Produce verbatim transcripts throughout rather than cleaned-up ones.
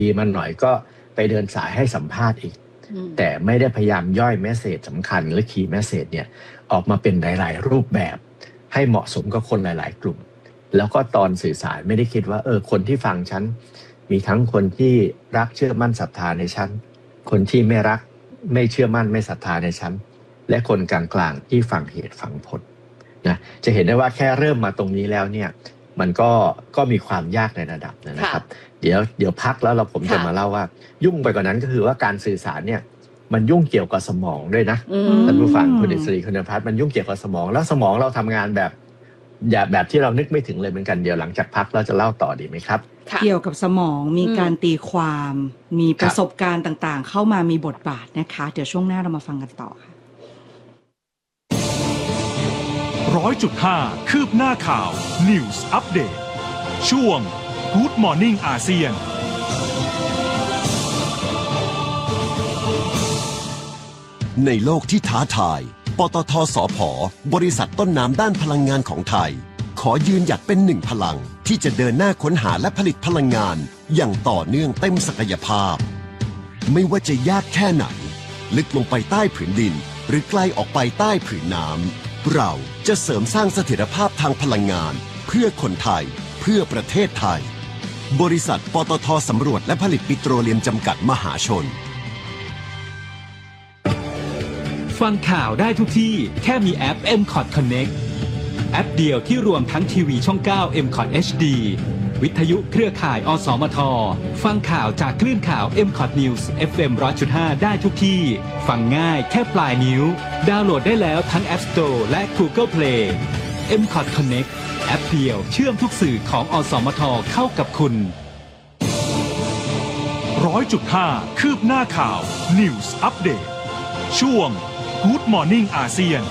ดีมาหน่อยก็ไปเดินสายให้สัมภาษณ์อีกแต่ไม่ได้พยายามย่อยเมสเสจสำคัญหรือคีย์เมสเสจเนี่ยออกมาเป็นหลายๆรูปแบบให้เหมาะสมกับคนหลายๆกลุ่มแล้วก็ตอนสื่อสารไม่ได้คิดว่าเออคนที่ฟังฉันมีทั้งคนที่รักเชื่อมั่นศรัทธาในฉันคนที่ไม่รักไม่เชื่อมั่นไม่ศรัทธาในฉันและคนกลางๆที่ฟังเหตุฟังผลนะจะเห็นได้ว่าแค่เริ่มมาตรงนี้แล้วเนี่ยมันก็ก็มีความยากในระดับนะครับเดี๋ยวเดี๋ยวพักแล้วเราผมจะมาเล่าว่ายุ่งไปกว่านั้นก็คือว่าการสื่อสารเนี่ยมันยุ่งเกี่ยวกับสมองด้วยนะท่านผู้ฟังคุณเดชศรีคุณนภัสมันยุ่งเกี่ยวกับสมองแล้วสมองเราทำงานแบบอย่าแบบที่เรานึกไม่ถึงเลยเหมือนกันเดี๋ยวหลังจากพักเราจะเล่าต่อดีไหมครับเกี่ยวกับสมองมีการตีความมีประสบการณ์ต่างๆเข้ามามีบทบาทนะคะเดี๋ยวช่วงหน้าเรามาฟังกันต่อค่ะร้อยจุดห้าคืบหน้าข่าว News Update ช่วง Good Morning อาเซียนในโลกที่ท้าทายปตท.สผ.บริษัทต้นน้ำด้านพลังงานของไทยขอยืนหยัดเป็นหนึ่งพลังที่จะเดินหน้าค้นหาและผลิตพลังงานอย่างต่อเนื่องเต็มศักยภาพไม่ว่าจะยากแค่ไหนลึกลงไปใต้ผืนดินหรือไกลออกไปใต้ผืนน้ำเราจะเสริมสร้างเสถียรภาพทางพลังงานเพื่อคนไทยเพื่อประเทศไทยบริษัทปตท.สำรวจและผลิตปิโตรเลียมจำกัดมหาชนฟังข่าวได้ทุกที่แค่มีแอป เอ็ม คอท Connect แอปเดียวที่รวมทั้งทีวีช่อง เก้า เอ็ม คอท เอช ดี วิทยุเครือข่ายอสมทฟังข่าวจากคลื่นข่าว เอ็ม คอท News เอฟ เอ็ม หนึ่งร้อยจุดห้า ได้ทุกที่ฟังง่ายแค่ปลายนิ้วดาวน์โหลดได้แล้วทั้ง App Store และ Google Play เอ็ม คอท Connect แอปเดียวเชื่อมทุกสื่อของอสมทเข้ากับคุณร้อยจุดห้าคืบหน้าข่าว News Update ช่วงGood Morning อาเซียน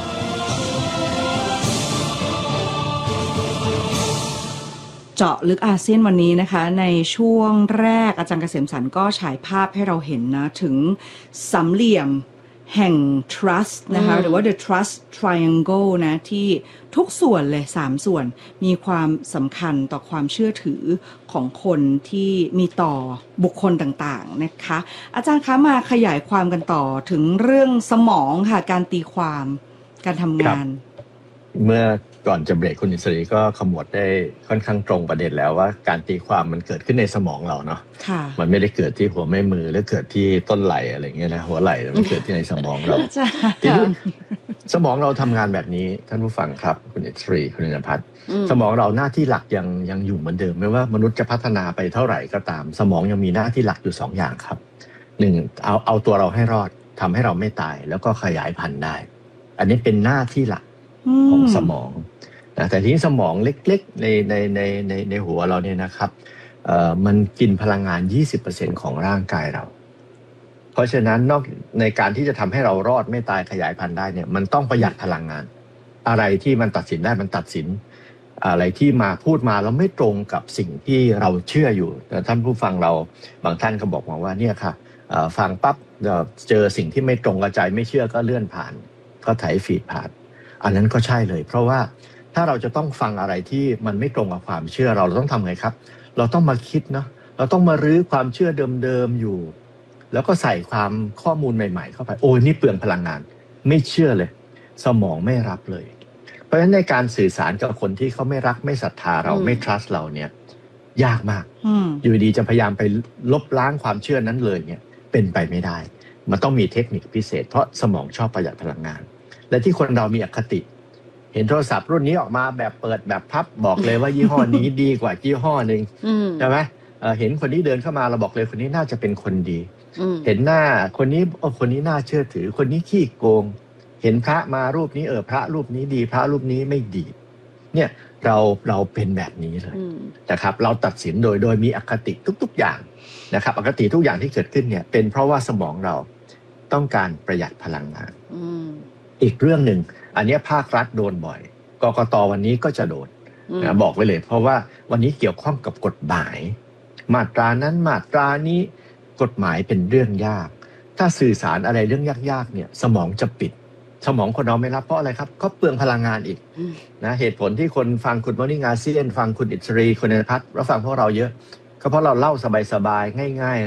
เจาะลึกอาเซียนวันนี้นะคะในช่วงแรกอาจารย์เกษมสรรก็ฉายภาพให้เราเห็นนะถึงสามเหลี่ยมแห่ง trust นะคะหรือว่า the trust triangle นะที่ทุกส่วนเลยสามส่วนมีความสำคัญต่อความเชื่อถือของคนที่มีต่อบุคคลต่างๆนะคะอาจารย์คะมาขยายความกันต่อถึงเรื่องสมองค่ะการตีความการทำงานเมื่อก่อนจะเบรกคุณอิสรีก็ขมวดได้ค่อนข้างตรงประเด็นแล้วว่าการตีความมันเกิดขึ้นในสมองเราเนาะมันไม่ได้เกิดที่หัวแม่มือหรือเกิดที่ต้นไหล่อะไรเงี้ยนะหัวไหล่มันเกิดที่ในสมองเราทีนี้สมองเราทำงานแบบนี้ท่านผู้ฟังครับคุณอิสรีคุณนภัสสมองเราหน้าที่หลักยังยังอยู่เหมือนเดิมไม่ว่ามนุษย์จะพัฒนาไปเท่าไหร่ก็ตามสมองยังมีหน้าที่หลักอยู่สองอย่างครับหนึ่งเอาเอาตัวเราให้รอดทำให้เราไม่ตายแล้วก็ขยายพันธุ์ได้อันนี้เป็นหน้าที่หลักของสมองนะแต่ทีนี้สมองเล็กๆในในในในในหัวเราเนี่ยนะครับเอ่อมันกินพลังงาน ยี่สิบเปอร์เซ็นต์ ของร่างกายเราเพราะฉะนั้นนอกในการที่จะทำให้เรารอดไม่ตายขยายพันธุ์ได้เนี่ยมันต้องประหยัดพลังงานอะไรที่มันตัดสินได้มันตัดสินอะไรที่มาพูดมาแล้วไม่ตรงกับสิ่งที่เราเชื่ออยู่แต่ท่านผู้ฟังเราบางท่านก็บอกมาว่าเนี่ยค่ะฟังปั๊บเจอสิ่งที่ไม่ตรงกับใจไม่เชื่อก็เลื่อนผ่านก็ไถฟีดผ่านอันนั้นก็ใช่เลยเพราะว่าถ้าเราจะต้องฟังอะไรที่มันไม่ตรงกับความเชื่อเราเราต้องทำไงครับเราต้องมาคิดเนาะเราต้องมารื้อความเชื่อเดิมๆอยู่แล้วก็ใส่ความข้อมูลใหม่ๆเข้าไปโอ้ยนี่เปลืองพลังงานไม่เชื่อเลยสมองไม่รับเลยเพราะฉะนั้นในการสื่อสารกับคนที่เขาไม่รักไม่ศรัทธาเราไม่ trust เราเนี่ยยากมากอยู่ดีจะพยายามไปลบล้างความเชื่อนั้นเลยเนี่ยเป็นไปไม่ได้มันต้องมีเทคนิคพิเศษเพราะสมองชอบประหยัดพลังงานและที่คนเรามีอคติเห็นโทรศัพท์รุ่นนี้ออกมาแบบเปิดแบบพับบอกเลยว่ายี่ห้อนี้ดีกว่ายี่ห้อนึงใช่ไหมเ, เห็นคนนี้เดินเข้ามาเราบอกเลยคนนี้น่าจะเป็นคนดีเห็นหน้าคนนี้โอ้คนนี้น่าเชื่อถือคนนี้ขี้โกงเห็นพระมารูปนี้เออพระรูปนี้ดีพระรูปนี้ไม่ดีเนี่ยเราเราเป็นแบบนี้เลยนะครับเราตัดสินโดยโดยมีอคติทุกๆอย่างนะครับอคติทุกอย่างที่เกิดขึ้นเนี่ยเป็นเพราะว่าสมองเราต้องการประหยัดพลังงานอีกเรื่องหนึ่งอันนี้ภาครัฐโดนบ่อยกกต.วันนี้ก็จะโดนนะบอกไว้เลยเพราะว่าวันนี้เกี่ยวข้องกับกฎหมายมาตรานั้นมาตรานี้กฎหมายเป็นเรื่องยากถ้าสื่อสารอะไรเรื่องยากๆเนี่ยสมองจะปิดสมองคนเราไม่รับเพราะอะไรครับก็เปลืองพลังงานอีกนะเหตุผลที่คนฟังคุณมอร์นิ่งอาเซียนฟังคุณอิสรีคุณนภัสแล้วฟังพวกเราเยอะก็เพราะเราเล่าสบายๆง่ายๆ